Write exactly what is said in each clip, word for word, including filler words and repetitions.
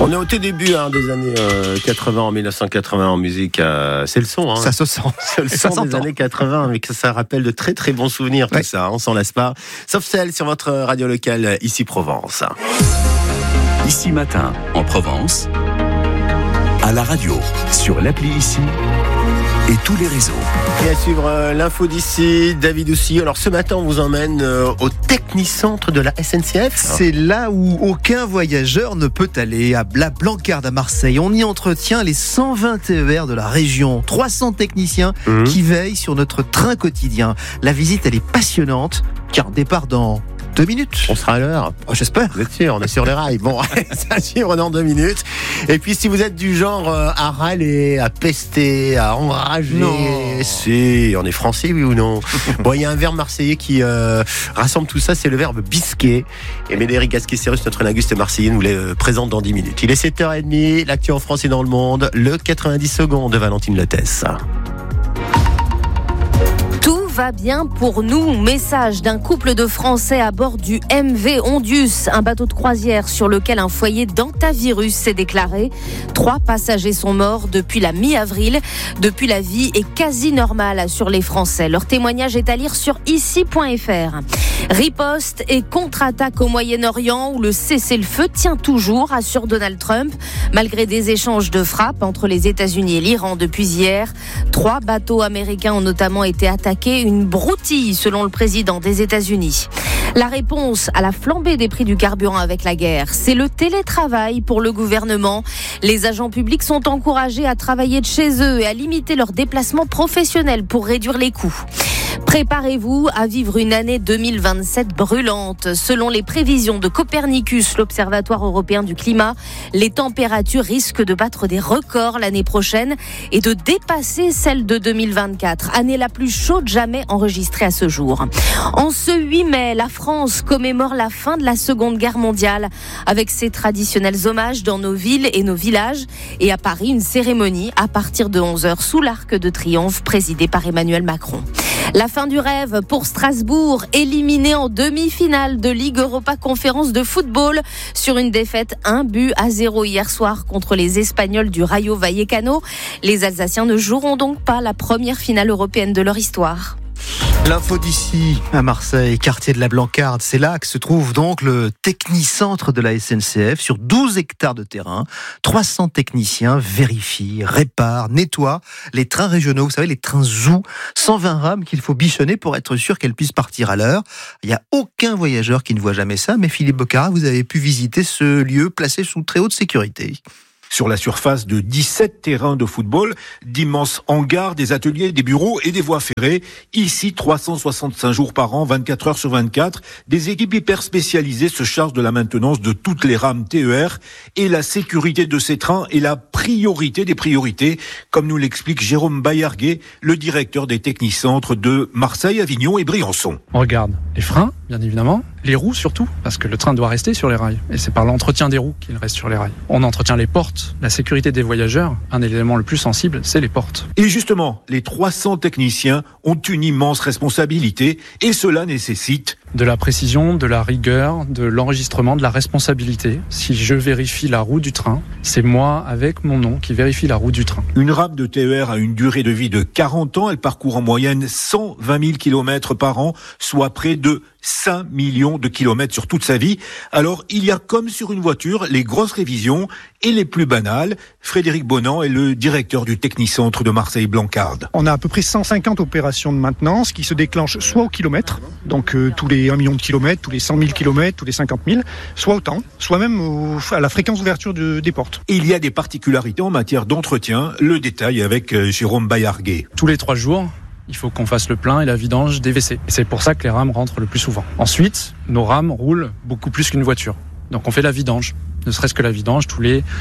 On est au tout début hein, des années euh, quatre-vingts, en dix-neuf cent quatre-vingts en musique. Euh, c'est le son. Hein. Ça se sent. C'est le son des années quatre-vingts, mais que ça rappelle de très très bons souvenirs, tout ouais. ça. Hein, on s'en lasse pas. Sauf celle sur votre radio locale, ici Provence. Ici Matin, en Provence, à la radio, sur l'appli Ici et tous les réseaux. Et à suivre euh, l'info d'ici, David aussi. Alors ce matin, on vous emmène euh, au Technicentre de la S N C F. C'est là où aucun voyageur ne peut aller, à la Blancarde à Marseille. On y entretient les cent vingt T E R de la région. trois cents techniciens mmh. qui veillent sur notre train quotidien. La visite, elle est passionnante, car départ dans deux minutes. On sera à l'heure. Oh, j'espère. Vous êtes sûr, on est sur les rails. Bon, ça suivre dans deux minutes. Et puis, si vous êtes du genre euh, à râler, à pester, à enrager, non. si on est français, oui ou non? Bon, il y a un verbe marseillais qui euh, rassemble tout ça, c'est le verbe bisquer. Et Médéric Asquet-Cérus, notre linguiste marseillais, nous les euh, présente dans dix minutes. Il est sept heures trente, l'actu en France et dans le monde, le quatre-vingt-dix secondes de Valentine Lotès. Va bien pour nous. Message d'un couple de Français à bord du M V Ondius, un bateau de croisière sur lequel un foyer d'antavirus s'est déclaré. Trois passagers sont morts depuis la mi-avril. Depuis, la vie est quasi normale sur les Français. Leur témoignage est à lire sur ici point f r. Riposte et contre-attaque au Moyen-Orient où le cessez-le-feu tient toujours, assure Donald Trump. Malgré des échanges de frappes entre les États-Unis et l'Iran depuis hier, trois bateaux américains ont notamment été attaqués. Une broutille, selon le président des États-Unis. La réponse à la flambée des prix du carburant avec la guerre, c'est le télétravail pour le gouvernement. Les agents publics sont encouragés à travailler de chez eux et à limiter leurs déplacements professionnels pour réduire les coûts. Préparez-vous à vivre une année deux mille vingt-sept brûlante. Selon les prévisions de Copernicus, l'Observatoire européen du climat, les températures risquent de battre des records l'année prochaine et de dépasser celles de deux mille vingt-quatre, année la plus chaude jamais enregistrée à ce jour. En ce huit mai, la France commémore la fin de la Seconde Guerre mondiale avec ses traditionnels hommages dans nos villes et nos villages. Et à Paris, une cérémonie à partir de onze heures sous l'Arc de Triomphe présidée par Emmanuel Macron. La fin du rêve pour Strasbourg, éliminé en demi-finale de Ligue Europa Conférence de football sur une défaite un but à zéro hier soir contre les Espagnols du Rayo Vallecano. Les Alsaciens ne joueront donc pas la première finale européenne de leur histoire. L'info d'ici à Marseille, quartier de la Blancarde, c'est là que se trouve donc le Technicentre de la S N C F sur douze hectares de terrain. trois cents techniciens vérifient, réparent, nettoient les trains régionaux, vous savez, les trains Zou, cent vingt rames qu'il faut bichonner pour être sûr qu'elles puissent partir à l'heure. Il n'y a aucun voyageur qui ne voit jamais ça, mais Philippe Bocara, vous avez pu visiter ce lieu placé sous très haute sécurité. Sur la surface de dix-sept terrains de football, d'immenses hangars, des ateliers, des bureaux et des voies ferrées. Ici, trois cent soixante-cinq jours par an, vingt-quatre heures sur vingt-quatre, des équipes hyper spécialisées se chargent de la maintenance de toutes les rames T E R et la sécurité de ces trains est la priorité des priorités, comme nous l'explique Jérôme Bayarguet, le directeur des technicentres de Marseille, Avignon et Briançon. On regarde les freins, bien évidemment, les roues surtout, parce que le train doit rester sur les rails et c'est par l'entretien des roues qu'il reste sur les rails. On entretient les portes, la sécurité des voyageurs, un élément le plus sensible, c'est les portes. Et justement, les trois cents techniciens ont une immense responsabilité et cela nécessite de la précision, de la rigueur, de l'enregistrement, de la responsabilité. Si je vérifie la roue du train, c'est moi avec mon nom qui vérifie la roue du train. Une rame de T E R a une durée de vie de quarante ans, elle parcourt en moyenne cent vingt mille kilomètres par an, soit près de cinq millions de kilomètres sur toute sa vie. Alors, il y a comme sur une voiture, les grosses révisions et les plus banales. Frédéric Bonan est le directeur du Technicentre de Marseille-Blancarde. On a à peu près cent cinquante opérations de maintenance qui se déclenchent soit au kilomètre, donc euh, tous les un million de kilomètres, tous les cent mille kilomètres, tous les cinquante mille, soit au temps, soit même au, à la fréquence d'ouverture de, des portes. Et il y a des particularités en matière d'entretien, le détail avec euh, Jérôme Bayarguet. Tous les trois jours, il faut qu'on fasse le plein et la vidange des W C. Et c'est pour ça que les rames rentrent le plus souvent. Ensuite, nos rames roulent beaucoup plus qu'une voiture. Donc on fait la vidange, ne serait-ce que la vidange tous les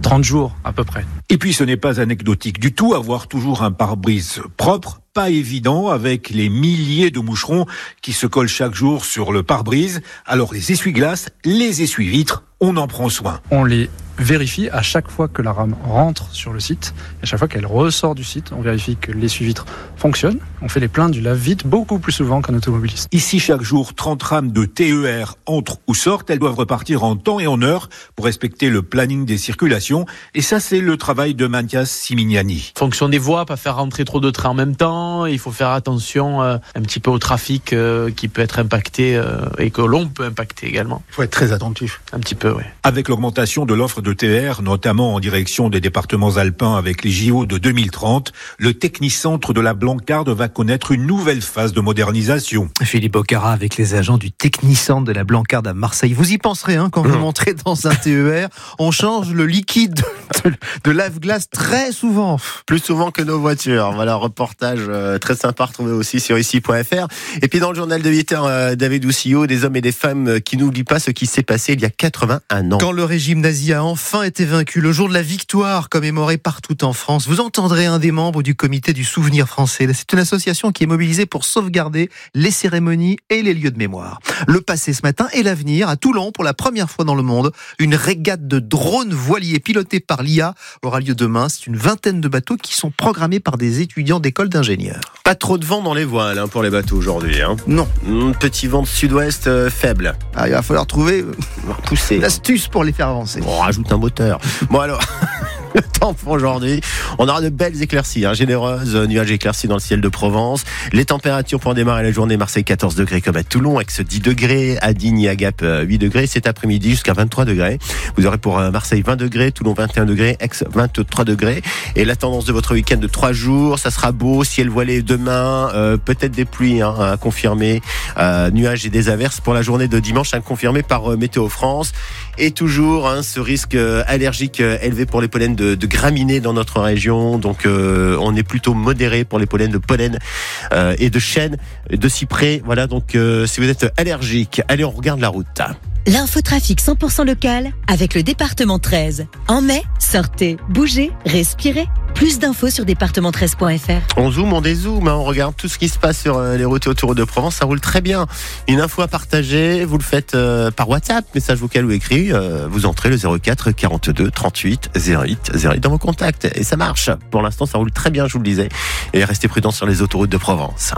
trente jours à peu près. Et puis ce n'est pas anecdotique du tout, avoir toujours un pare-brise propre, pas évident avec les milliers de moucherons qui se collent chaque jour sur le pare-brise. Alors les essuie-glaces, les essuie-vitres, on en prend soin. On les vérifie à chaque fois que la rame rentre sur le site. Et à chaque fois qu'elle ressort du site, on vérifie que l'essuie-vitre fonctionne. On fait les pleins du lave-vite beaucoup plus souvent qu'un automobiliste. Ici, chaque jour, trente rames de T E R entrent ou sortent. Elles doivent repartir en temps et en heure pour respecter le planning des circulations. Et ça, c'est le travail de Mathias Simignani. Fonction des voies, pas faire rentrer trop de trains en même temps. Il faut faire attention euh, un petit peu au trafic euh, qui peut être impacté euh, et que l'on peut impacter également. Il faut être très attentif. Un petit peu, oui. Avec l'augmentation de l'offre de T E R, notamment en direction des départements alpins avec les J O de deux mille trente, le technicentre de la Blancarde va connaître une nouvelle phase de modernisation. Philippe Bocara avec les agents du technicentre de la Blancarde à Marseille. Vous y penserez hein, quand vous montrez dans un T E R. On change le liquide de, de lave-glace très souvent. Plus souvent que nos voitures. Voilà, reportage euh, très sympa retrouvé aussi sur ici point f r. Et puis dans le journal de huit heures, euh, David Doucillot, des hommes et des femmes qui n'oublient pas ce qui s'est passé il y a quatre-vingt-un ans. Quand le régime nazi a enfin été vaincu, le jour de la victoire commémoré partout en France, vous entendrez un des membres du comité du souvenir français. C'est une association qui est mobilisée pour sauvegarder les cérémonies et les lieux de mémoire. Le passé ce matin et l'avenir à Toulon, pour la première fois dans le monde, une régate de drones voiliers pilotée par l'I A aura lieu demain. C'est une vingtaine de bateaux qui sont programmés par des étudiants d'école d'ingénieurs. Pas trop de vent dans les voiles hein, pour les bateaux aujourd'hui. Hein. Non. Mmh, petit vent de sud-ouest euh, faible. Ah, il va falloir trouver pousser l'astuce pour les faire avancer. On rajoute un moteur. Bon alors, le temps pour aujourd'hui. On aura de belles éclaircies, hein, généreuses, nuages éclaircis dans le ciel de Provence. Les températures pour démarrer la journée, Marseille quatorze degrés comme à Toulon, Aix dix degrés, à Digne et à Gap huit degrés. Cet après-midi jusqu'à vingt-trois degrés. Vous aurez pour Marseille vingt degrés, Toulon vingt et un degrés, Aix vingt-trois degrés. Et la tendance de votre week-end de trois jours, ça sera beau, ciel voilé demain, euh, peut-être des pluies hein, à confirmer, euh, nuages et des averses pour la journée de dimanche, hein, confirmé par euh, Météo France. Et toujours hein, ce risque euh, allergique euh, élevé pour les pollens de, de graminées dans notre région. Donc euh, on est plutôt modéré pour les pollens de pollen euh, et de chêne, de cyprès. Voilà, donc euh, si vous êtes allergique, allez, on regarde la route. L'infotrafic cent pour cent local avec le département treize. En mai, sortez, bougez, respirez. Plus d'infos sur département treize point f r. On zoome, on dézoome, hein, on regarde tout ce qui se passe sur euh, les routes et autoroutes de Provence, ça roule très bien. Une info à partager, vous le faites euh, par WhatsApp, message vocal ou écrit, euh, vous entrez le zéro quatre quarante-deux trente-huit zéro huit zéro huit dans vos contacts et ça marche. Pour l'instant, ça roule très bien, je vous le disais. Et restez prudents sur les autoroutes de Provence.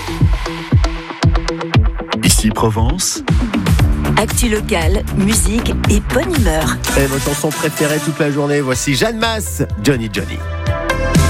Ici Provence. Actu locale, musique et bonne humeur. Et vos chansons préférées toute la journée, voici Jeanne Masse, Johnny Johnny.